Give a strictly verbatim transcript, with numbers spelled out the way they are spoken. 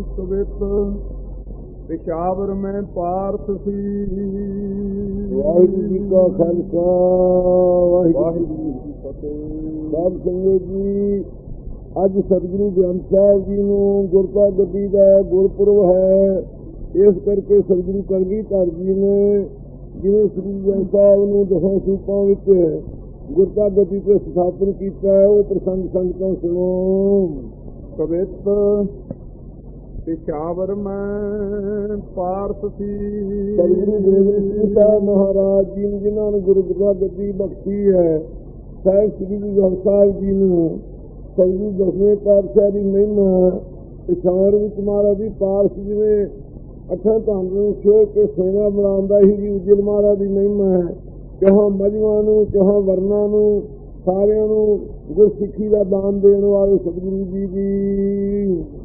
ਕਵਿਤ ਪਿਸ਼ਾਵਰ ਮੈਂ ਪਾਰਥ ਸੀ। ਵਾਹਿਗੁਰੂ ਜੀ ਕਾ ਖਾਲਸਾ ਵਾਹਿਗੁਰੂ ਜੀ ਕੀ ਫਤਿਹ। ਸਾਧ ਸੰਗਤ ਜੀ, ਅੱਜ ਸਤਿਗੁਰੂ ਗ੍ਰੰਥ ਸਾਹਿਬ ਜੀ ਨੂੰ ਗੁਰਤਾ ਗੱਦੀ ਦਾ ਗੁਰਪੁਰਬ ਹੈ। ਇਸ ਕਰਕੇ ਸਤਿਗੁਰੂ ਕਲਗੀਧਰ ਜੀ ਨੇ ਜਿਵੇਂ ਸ੍ਰੀ ਗ੍ਰੰਥ ਸਾਹਿਬ ਨੂੰ ਦਸਾਂ ਸੂਪਾਂ ਵਿੱਚ ਗੁਰਤਾ ਗੱਦੀ ਤੇ ਸਥਾਪਨ ਕੀਤਾ ਹੈ, ਉਹ ਪ੍ਰਸੰਗ ਸੰਗਤਾਂ ਸੁਣੋ। ਕਵਿਤ ਪਿਸ਼ਾਵਰ ਮੈਂ ਪਾਰਥ ਸੀ। ਸਤਿਗੁਰੂ ਗੋਬਿੰਦ ਸਾਹਿਬ ਮਹਾਰਾਜ ਜੀ ਨੇ ਜਿਨ੍ਹਾਂ ਨੂੰ ਗੁਰੂ ਗੁਰਤਾ ਗੱਦੀ ਬਖਸ਼ੀ ਹੈ, ਸਾਹਿਬ ਸ੍ਰੀ ਗੁਰੂ ਗ੍ਰੰਥ ਸਾਹਿਬ ਜੀ ਨੂੰ ਸਤਿਗੁਰੂ ਦਸਵੇਂ ਪਾਤਸ਼ਾਹ ਦੀ ਮਹਿਮਾ ਪਿਸ਼ਾਵਰ ਵਿੱਚ ਮਹਾਰਾਜ ਦੀ ਪਾਰਸ ਜਿਵੇਂ ਅੱਠਾਂ ਧੰਨ ਨੂੰ ਛੋਹ ਕੇ ਸੋਨਾ ਬਣਾਉਂਦਾ ਹੀ ਜੀ ਉਜਲ ਮਹਾਰਾਜ ਦੀ ਮਹਿਮਾ ਹੈ। ਚਾਹਾਂ ਮਜਮਾਂ ਨੂੰ ਚਾਹਾਂ ਵਰਨਾਂ ਨੂੰ ਸਾਰਿਆਂ ਨੂੰ ਗੁਰਸਿੱਖੀ ਦਾ ਦਾਨ ਦੇਣ ਵਾਲੇ ਸਤਿਗੁਰੂ ਜੀ ਦੀ